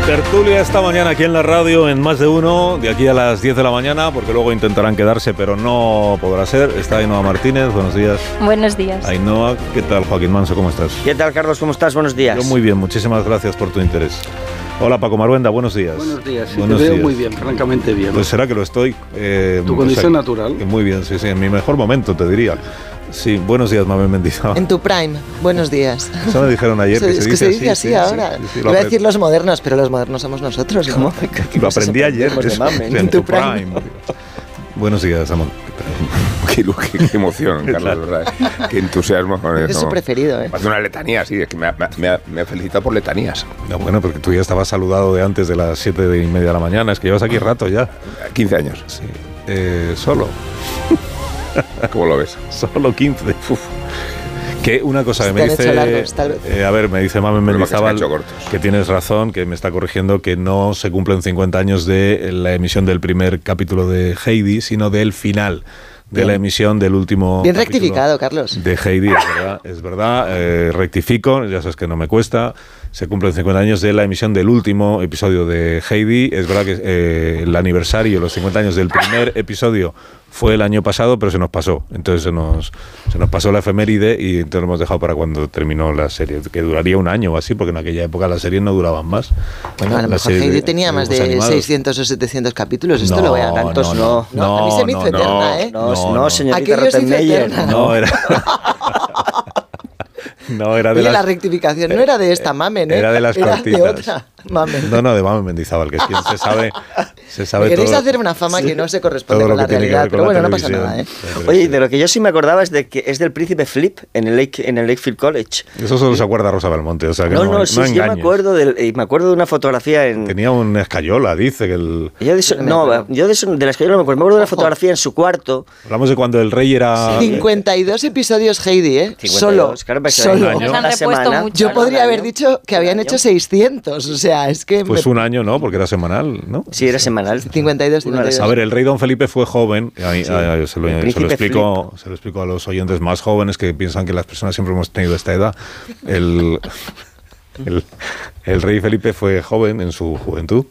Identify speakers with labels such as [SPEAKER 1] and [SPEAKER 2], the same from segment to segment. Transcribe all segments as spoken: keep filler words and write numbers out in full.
[SPEAKER 1] Tertulia esta mañana aquí en la radio en Más de Uno, de aquí a las diez de la mañana, porque luego intentarán quedarse, pero no podrá ser. Está Ainhoa Martínez, buenos días.
[SPEAKER 2] Buenos días.
[SPEAKER 1] Ainhoa, ¿qué tal? Joaquín Manso, ¿cómo estás?
[SPEAKER 3] ¿Qué tal, Carlos? ¿Cómo estás? Buenos días.
[SPEAKER 1] Yo muy bien, muchísimas gracias por tu interés. Hola, Paco Maruenda, buenos días.
[SPEAKER 4] Buenos días, sí,
[SPEAKER 1] buenos
[SPEAKER 4] te veo
[SPEAKER 1] días.
[SPEAKER 4] muy bien, francamente bien.
[SPEAKER 1] Pues será que lo estoy. Eh,
[SPEAKER 4] tu condición o sea, natural.
[SPEAKER 1] Muy bien, sí, sí, en mi mejor momento, te diría. Sí, buenos días, Mabel Mendizábal.
[SPEAKER 5] En tu prime, buenos días.
[SPEAKER 1] Eso me dijeron ayer.
[SPEAKER 5] Se,
[SPEAKER 1] que
[SPEAKER 5] es
[SPEAKER 1] se
[SPEAKER 5] que
[SPEAKER 1] dice
[SPEAKER 5] se dice así,
[SPEAKER 1] sí,
[SPEAKER 5] ahora.
[SPEAKER 1] Sí, sí, sí,
[SPEAKER 5] Iba a decir los modernos, pero los modernos somos nosotros, ¿no?
[SPEAKER 1] Lo aprendí ayer. Es,
[SPEAKER 5] en, en tu prime. prime.
[SPEAKER 1] Buenos días, Amón.
[SPEAKER 6] Qué, qué, qué emoción, Carlos, de verdad. Qué entusiasmo con eso.
[SPEAKER 5] Es su preferido, ¿eh?
[SPEAKER 6] Hace una letanía, sí, es que me ha, me ha, me ha felicitado por letanías.
[SPEAKER 1] No, bueno, porque tú ya estabas saludado de antes de las siete y media de la mañana, es que llevas aquí rato ya.
[SPEAKER 6] quince años.
[SPEAKER 1] Sí. Eh, solo.
[SPEAKER 6] ¿Cómo lo ves?
[SPEAKER 1] Solo quince. Uf. Que una cosa que me dice, largos, eh, a ver, me dice Mamen Mendizábal que, que tienes razón, que me está corrigiendo que no se cumplen cincuenta años de la emisión del primer capítulo de Heidi, sino del final de Bien. la emisión del último
[SPEAKER 5] Bien rectificado, Carlos.
[SPEAKER 1] De Heidi, es verdad, es verdad eh, rectifico, ya sabes que no me cuesta. Se cumplen cincuenta años de la emisión del último episodio de Heidi. Es verdad que eh, el aniversario, los cincuenta años del primer episodio fue el año pasado, pero se nos pasó. Entonces se nos, se nos pasó la efeméride y entonces lo hemos dejado para cuando terminó la serie, que duraría un año o así, porque en aquella época las series no duraban más.
[SPEAKER 5] Bueno, a lo mejor Heidi tenía más de animados. seiscientos o setecientos capítulos. Esto
[SPEAKER 1] no,
[SPEAKER 5] lo voy a
[SPEAKER 3] tantos no.
[SPEAKER 5] No, no. A mí se me hizo
[SPEAKER 3] no,
[SPEAKER 5] eterna,
[SPEAKER 3] no,
[SPEAKER 5] ¿eh?
[SPEAKER 3] No, no, no señorita
[SPEAKER 5] Rottenmeier.
[SPEAKER 1] No, era... No, era de
[SPEAKER 5] Oye,
[SPEAKER 1] las...
[SPEAKER 5] la rectificación no era de esta Mamen, ¿eh?
[SPEAKER 1] Era de las
[SPEAKER 5] era
[SPEAKER 1] cortitas.
[SPEAKER 5] de otra Mamen.
[SPEAKER 1] No, no, de Mamen Mendizábal, que es quien se sabe, se sabe
[SPEAKER 5] queréis
[SPEAKER 1] todo.
[SPEAKER 5] hacer una fama sí, que no se corresponde
[SPEAKER 1] con
[SPEAKER 5] la realidad, pero bueno, no pasa nada, ¿eh?
[SPEAKER 3] Oye, de lo que yo sí me acordaba es de que es del Príncipe Philip en el Lake, en el Lakefield College.
[SPEAKER 1] Eso solo se acuerda Rosa Belmonte, o sea que no,
[SPEAKER 3] no, no, sí,
[SPEAKER 1] no
[SPEAKER 3] yo me acuerdo de, me acuerdo de una fotografía en.
[SPEAKER 1] Tenía una escayola, dice que el.
[SPEAKER 3] Yo de eso, no, yo de, eso, de la escayola no me acuerdo. Me acuerdo de una fotografía en su cuarto.
[SPEAKER 1] Hablamos de cuando el rey era.
[SPEAKER 5] cincuenta y dos episodios Heidi, ¿eh? Solo.
[SPEAKER 3] Claro,
[SPEAKER 5] solo.
[SPEAKER 2] Año.
[SPEAKER 3] Una semana.
[SPEAKER 2] Mucho,
[SPEAKER 5] yo podría haber dicho que habían hecho seiscientos, o sea, es que...
[SPEAKER 1] Pues
[SPEAKER 5] me...
[SPEAKER 1] un año, ¿no? Porque era semanal, ¿no?
[SPEAKER 3] Sí, era semanal.
[SPEAKER 5] cincuenta y dos, cincuenta y dos.
[SPEAKER 1] A ver, el rey Don Felipe fue joven, ahí, sí. ahí, se, lo, se, lo explico, se lo explico a los oyentes más jóvenes que piensan que las personas siempre hemos tenido esta edad. El, el, el rey Felipe fue joven en su juventud.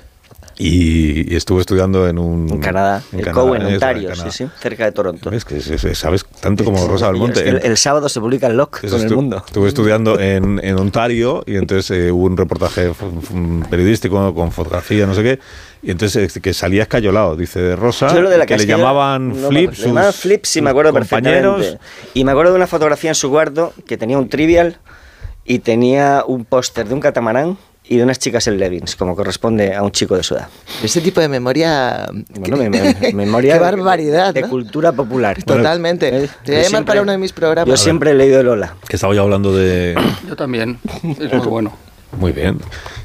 [SPEAKER 1] Y, y estuvo estudiando en un...
[SPEAKER 3] En Canadá, en el Coe, en Ontario, en sí, sí, cerca de Toronto.
[SPEAKER 1] Es que sabes tanto como Rosa Belmonte.
[SPEAKER 3] Es que el, el sábado se publica el Locke con el mundo.
[SPEAKER 1] Estuve estudiando en, en Ontario y entonces eh, hubo un reportaje periodístico con fotografía, no sé qué, y entonces que salía escayolado, dice de Rosa,
[SPEAKER 3] de la
[SPEAKER 1] que le llamaban
[SPEAKER 3] no,
[SPEAKER 1] Flip,
[SPEAKER 3] le llamaban Flip, sí, me acuerdo perfectamente. Y me acuerdo de una fotografía en su cuarto que tenía un trivial y tenía un póster de un catamarán y de unas chicas en leggings, como corresponde a un chico de su edad.
[SPEAKER 5] Ese tipo de memoria...
[SPEAKER 3] Bueno, me, me, memoria
[SPEAKER 5] Qué barbaridad,
[SPEAKER 3] de, de
[SPEAKER 5] ¿no?
[SPEAKER 3] cultura popular.
[SPEAKER 5] Totalmente.
[SPEAKER 3] Bueno,
[SPEAKER 5] te voy a llamar para uno de mis programas.
[SPEAKER 3] Yo siempre he leído Lola.
[SPEAKER 1] Que estaba ya hablando de...
[SPEAKER 4] Yo también. Es muy bueno.
[SPEAKER 1] Muy bien.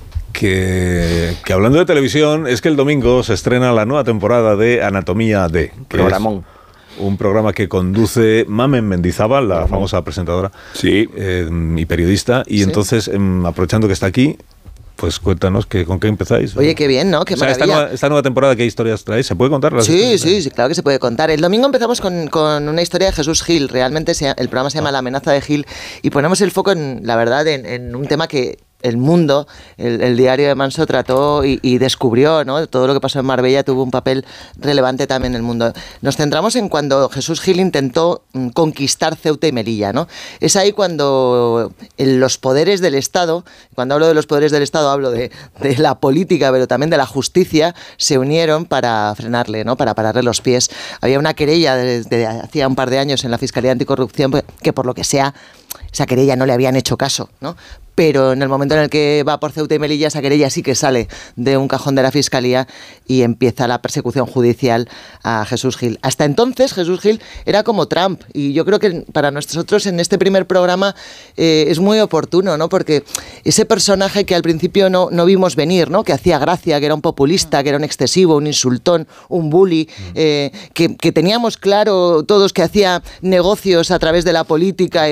[SPEAKER 1] Que, que hablando de televisión, es que el domingo se estrena la nueva temporada de Anatomía de...
[SPEAKER 3] Programón.
[SPEAKER 1] Un programa que conduce Mamen Mendizábal, la famosa presentadora
[SPEAKER 6] sí.
[SPEAKER 1] eh, y periodista. Y ¿sí? entonces, eh, aprovechando que está aquí, pues cuéntanos que, con qué empezáis.
[SPEAKER 5] Oye, qué bien, ¿no? Qué
[SPEAKER 1] o sea,
[SPEAKER 5] maravilla.
[SPEAKER 1] Esta nueva, esta nueva temporada, ¿qué historias traéis? ¿Se puede contar?
[SPEAKER 5] Sí, sí, sí, claro que se puede contar. El domingo empezamos con, con una historia de Jesús Gil. Realmente se, el programa se llama La amenaza de Gil y ponemos el foco, en la verdad, en, en un tema que... El Mundo, el, el diario de Manso trató y, y descubrió, ¿no? Todo lo que pasó en Marbella tuvo un papel relevante también en el mundo. Nos centramos en cuando Jesús Gil intentó conquistar Ceuta y Melilla, ¿no? Es ahí cuando los poderes del Estado, cuando hablo de los poderes del Estado hablo de, de la política, pero también de la justicia, se unieron para frenarle, ¿no? Para pararle los pies. Había una querella desde hacía un par de años en la Fiscalía Anticorrupción que por lo que sea, esa querella no le habían hecho caso, ¿no? Pero en el momento en el que va por Ceuta y Melilla, esa querella sí que sale de un cajón de la Fiscalía y empieza la persecución judicial a Jesús Gil. Hasta entonces Jesús Gil era como Trump y yo creo que para nosotros en este primer programa eh, es muy oportuno, ¿no? Porque ese personaje que al principio no, no vimos venir, ¿no? Que hacía gracia, que era un populista, que era un excesivo, un insultón, un bully, eh, que, que teníamos claro todos que hacía negocios a través de la política y del fútbol,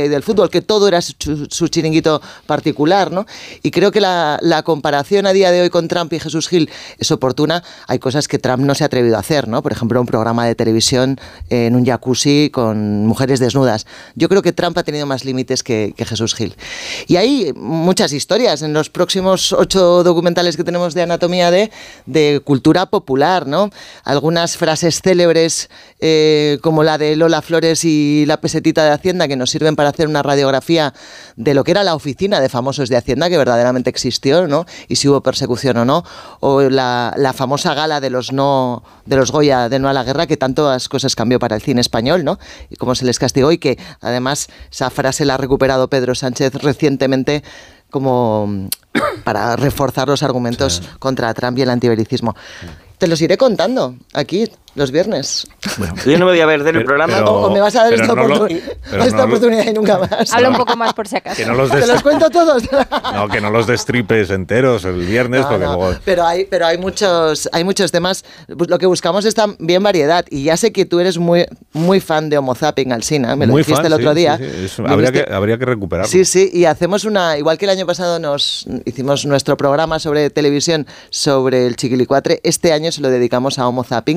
[SPEAKER 5] que todo era su, su chiringuito particular, ¿no? Y creo que la, la comparación a día de hoy con Trump y Jesús Gil es oportuna. Hay cosas que Trump no se ha atrevido a hacer, ¿no? Por ejemplo, un programa de televisión en un jacuzzi con mujeres desnudas. Yo creo que Trump ha tenido más límites que, que Jesús Gil. Y hay muchas historias en los próximos ocho documentales que tenemos de anatomía de, de cultura popular, ¿no? Algunas frases célebres eh, como la de Lola Flores y la pesetita de Hacienda, que nos sirven para hacer una radiografía de lo que era la oficina de famosos de Hacienda, que verdaderamente existió, ¿no? Y si hubo persecución o no. O la, la famosa gala de los no de los Goya de No a la Guerra, que tantas cosas cambió para el cine español, ¿no? Y cómo se les castigó, y que además esa frase la ha recuperado Pedro Sánchez recientemente como para reforzar los argumentos sí. contra Trump y el antibelicismo. Sí. Te los iré contando aquí los viernes.
[SPEAKER 3] Bueno, yo no me voy a perder el programa.
[SPEAKER 5] Pero, o, o me vas a dar esta, no oportun lo, esta no oportunidad lo, y nunca más.
[SPEAKER 2] Habla un poco más por si acaso.
[SPEAKER 1] Que no los
[SPEAKER 5] ¿Te los cuento todos?
[SPEAKER 1] No, que no los destripes enteros el viernes. No, porque
[SPEAKER 5] no,
[SPEAKER 1] luego...
[SPEAKER 5] pero, hay, pero hay, muchos, hay muchos temas. Lo que buscamos es también variedad. Y ya sé que tú eres muy, muy fan de Homo Zapping, Alsina. Me lo muy dijiste fan, el otro
[SPEAKER 1] sí,
[SPEAKER 5] día.
[SPEAKER 1] Sí, sí. Es, habría, que, habría que recuperarlo.
[SPEAKER 5] Sí, sí. Y hacemos una... Igual que el año pasado nos hicimos nuestro programa sobre televisión sobre el Chiquilicuatre, este año se lo dedicamos a Homo Zapping.